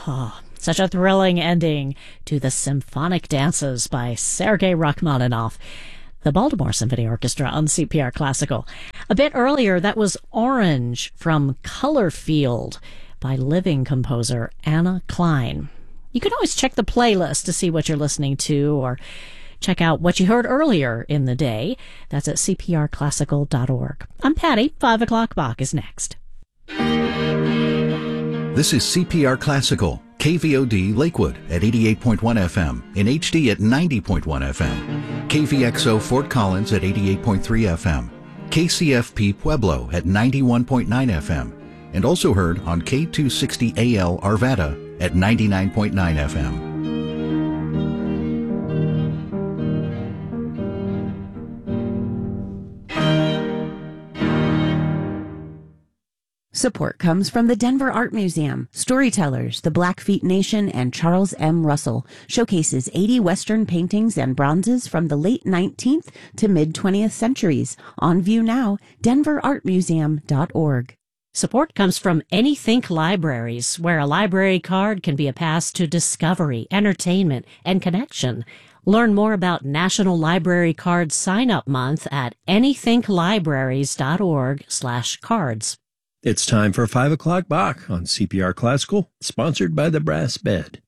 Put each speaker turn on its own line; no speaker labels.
Oh, such a thrilling ending to the Symphonic Dances by Sergei Rachmaninoff, the Baltimore Symphony Orchestra on CPR Classical. A bit earlier, that was Orange from Colorfield by living composer Anna Klein. You can always check the playlist to see what you're listening to or check out what you heard earlier in the day. That's at cprclassical.org. I'm Patty. 5 o'clock Bach is next.
This is CPR Classical, KVOD Lakewood at 88.1 FM, in HD at 90.1 FM, KVXO Fort Collins at 88.3 FM, KCFP Pueblo at 91.9 FM, and also heard on K260AL Arvada at 99.9 FM.
Support comes from the Denver Art Museum. Storytellers, the Blackfeet Nation, and Charles M. Russell showcases 80 Western paintings and bronzes from the late 19th to mid-20th centuries. On view now, denverartmuseum.org.
Support comes from Anythink Libraries, where a library card can be a pass to discovery, entertainment, and connection. Learn more about National Library Card Sign-Up Month at anythinklibraries.org/cards.
It's time for 5 o'clock Bach on CPR Classical, sponsored by the Brass Bed.